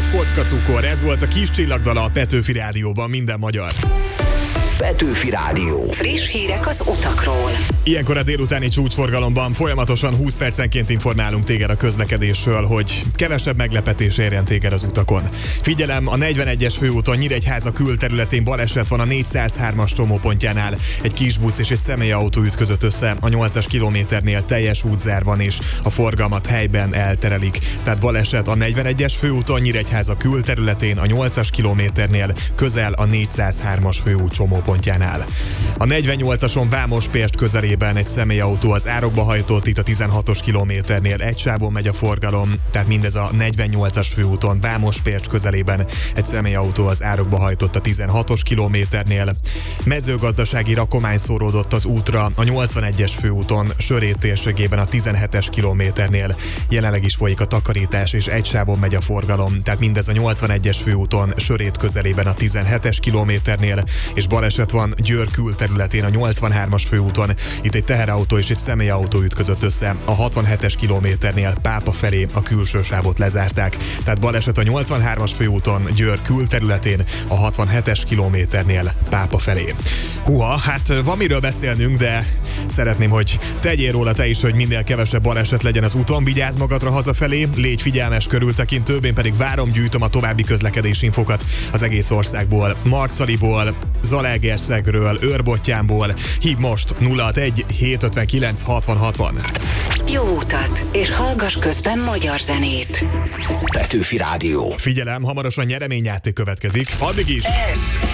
Kockacukor, ez volt a kis csillagdala a Petőfi Rádióban, minden magyar. Petőfi Rádió. Friss hírek az utakról. Ilyenkor a délutáni csúcsforgalomban folyamatosan 20 percenként informálunk téged a közlekedésről, hogy kevesebb meglepetés érjen téged az utakon. Figyelem, a 41-es főúton Nyíregyháza külterületén baleset van a 403-as csomópontjánál. Egy kisbusz és egy személyautó ütközött össze, a 8-as kilométernél teljes útzár van és a forgalmat helyben elterelik. Tehát baleset a 41-es főúton Nyíregyháza külterületén, a 8-as kilométernél közel a 403-as főút csomópontjánál. A 48-ason Vámos-Pest közelében egy személyautó az árokba hajtott, itt a 16-os kilométernél egy sávon megy a forgalom, tehát mindez a 48-as főúton Vámos-Pest közelében egy személyautó az árokba hajtott a 16-os kilométernél. Mezőgazdasági rakomány szóródott az útra a 81-es főúton Sörét térségében a 17-es kilométernél. Jelenleg is folyik a takarítás és egy sávon megy a forgalom, tehát mindez a 81-es főúton Sörét közelében a 17-es kilométernél, és baleset van Győr külterületén a 83-as főúton. Itt egy teherautó és egy személyautó ütközött össze. A 67-es kilométernél Pápa felé a külső sávot lezárták. Tehát baleset a 83-as főúton Győr külterületén, a 67-es kilométernél Pápa felé. Húha, hát van miről beszélnünk, de szeretném, hogy tegyél róla te is, hogy minél kevesebb baleset legyen az úton. Vigyázz magadra hazafelé, légy figyelmes, körültekintőbb, én pedig gyűjtöm a további közlekedési infokat az egész országból. Marcaliból, Zalaegerszegről, Őrbottyánból. Hív most 061 759 6060. Jó utat, és hallgass közben magyar zenét. Petőfi Rádió. Figyelem, hamarosan nyereményjáték következik. Addig is! Ez